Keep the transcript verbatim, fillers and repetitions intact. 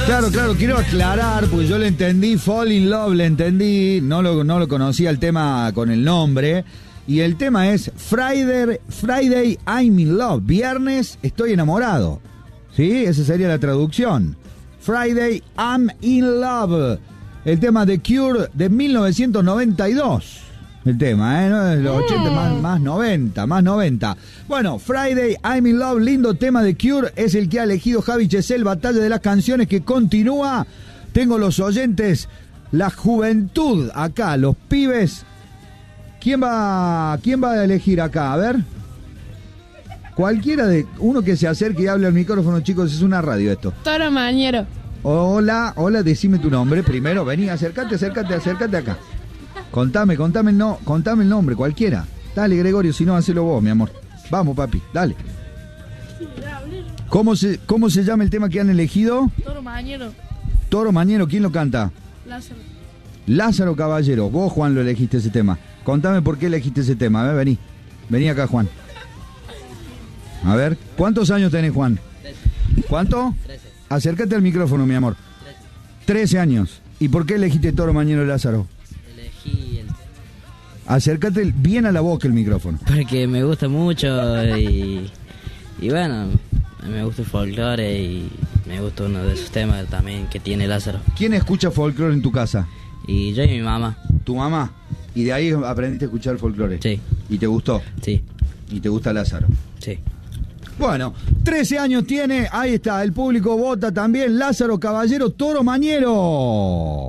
Claro, claro, quiero aclarar, porque yo le entendí, Fall in Love, le entendí, no lo, no lo conocía el tema con el nombre, y el tema es Friday, Friday I'm in Love, viernes estoy enamorado, ¿sí? Esa sería la traducción. Friday I'm in Love, el tema de Cure de mil novecientos noventa y dos. El tema, ¿eh? No de los ochenta, más, más noventa, más noventa. Bueno, Friday, I'm in Love, lindo tema de Cure, es el que ha elegido Javi Chesel, batalla de las canciones que continúa. Tengo los oyentes, la juventud acá, los pibes. ¿Quién va, quién va a elegir acá? A ver. Cualquiera de, uno que se acerque y hable al micrófono, chicos, es una radio esto. Toro Mañero. Hola, hola, decime tu nombre primero, vení, acércate, acércate, acércate acá. Contame, contame el, no, contame el nombre, cualquiera. Dale, Gregorio, si no, hacelo vos, mi amor. Vamos, papi, dale. ¿Cómo se, cómo se llama el tema que han elegido? Toro Mañero. Toro Mañero, ¿quién lo canta? Lázaro. Lázaro Caballero. Vos, Juan, lo elegiste ese tema. Contame por qué elegiste ese tema. A ver, vení. Vení acá, Juan. A ver, ¿cuántos años tenés, Juan? ¿Cuánto? trece. Acércate al micrófono, mi amor. trece años. ¿Y por qué elegiste Toro Mañero, Lázaro? Elegí el... Acércate bien a la boca el micrófono. Porque me gusta mucho y, y bueno, me gusta el folclore y me gusta uno de esos temas también que tiene Lázaro. ¿Quién escucha folclore en tu casa? Y yo y mi mamá. ¿Tu mamá? ¿Y de ahí aprendiste a escuchar folclore? Sí. ¿Y te gustó? Sí. ¿Y te gusta Lázaro? Sí. Bueno, trece años tiene, ahí está, el público vota también, Lázaro Caballero, Toro Mañero.